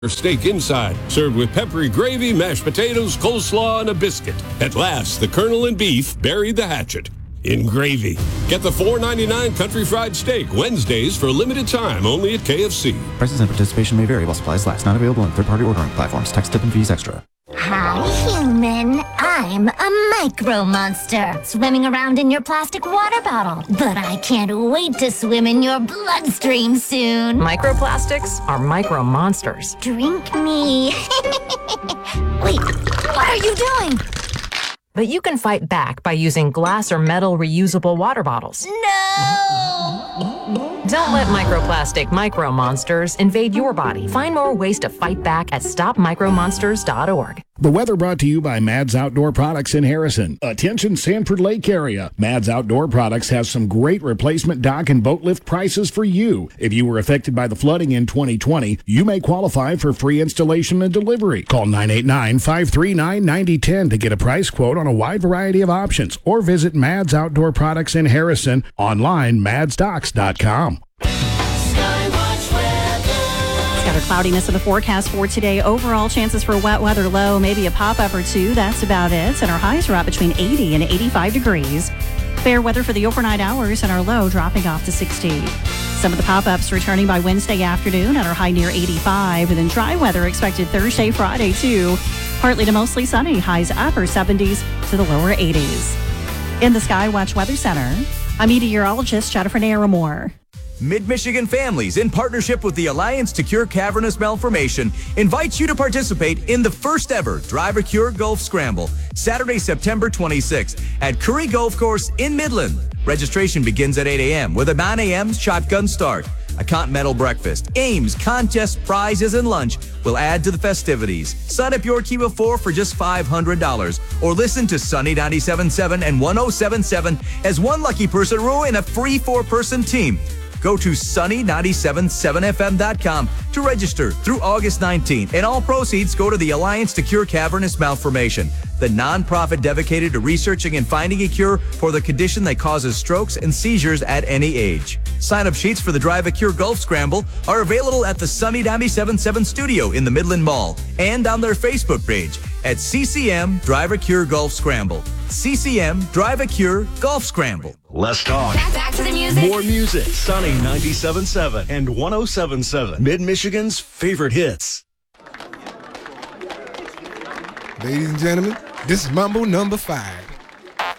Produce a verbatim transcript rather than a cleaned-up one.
steak inside, served with peppery gravy, mashed potatoes, coleslaw, and a biscuit. At last, the Colonel and beef buried the hatchet in gravy. Get the four ninety-nine country fried steak Wednesdays for a limited time only at K F C. Prices and participation may vary while supplies last. Not available on third-party ordering platforms. Tax, tip, and fees extra. Hi, human. I'm a micro monster swimming around in your plastic water bottle. But I can't wait to swim in your bloodstream soon. Microplastics are micro monsters. Drink me. Wait, what are you doing? But you can fight back by using glass or metal reusable water bottles. No! Don't let microplastic micro monsters invade your body. Find more ways to fight back at stop micro monsters dot org. The weather brought to you by Mads Outdoor Products in Harrison. Attention Sanford Lake area. Mads Outdoor Products has some great replacement dock and boat lift prices for you. If you were affected by the flooding in twenty twenty, you may qualify for free installation and delivery. Call nine eight nine, five three nine, nine zero one zero to get a price quote on a wide variety of options, or visit Mads Outdoor Products in Harrison online, mads docks dot com. Got cloudiness in the forecast for today. Overall chances for wet weather low, maybe a pop-up or two. That's about it. And our highs are up between eighty and eighty-five degrees. Fair weather for the overnight hours and our low dropping off to sixty. Some of the pop-ups returning by Wednesday afternoon at our high near eighty-five. And then dry weather expected Thursday, Friday too. Partly to mostly sunny. Highs upper seventies to the lower eighties. In the Skywatch Weather Center, I'm meteorologist Jennifer Naramore. Mid-Michigan Families, in partnership with the Alliance to Cure Cavernous Malformation, invites you to participate in the first ever Drive a Cure Golf Scramble, Saturday, September twenty-sixth at Curry Golf Course in Midland. Registration begins at eight a.m. with a nine a.m. shotgun start. A continental breakfast, games, contests, prizes, and lunch will add to the festivities. Sign up your team of four for just five hundred dollars, or listen to Sunny ninety-seven point seven and one oh seven point seven as one lucky person will win a free four-person team. Go to sunny nine seven seven f m dot com to register through August nineteenth, and all proceeds go to the Alliance to Cure Cavernous Malformation, the nonprofit dedicated to researching and finding a cure for the condition that causes strokes and seizures at any age. Sign-up sheets for the Drive a Cure Golf Scramble are available at the Sunny ninety-seven point seven studio in the Midland Mall and on their Facebook page at C C M Drive a Cure Golf Scramble. C C M Drive a Cure Golf Scramble. Less talk. Back, back to the music. More music. Sunny ninety-seven point seven and one oh seven point seven. Mid-Michigan's favorite hits. Ladies and gentlemen, this is Mambo number five.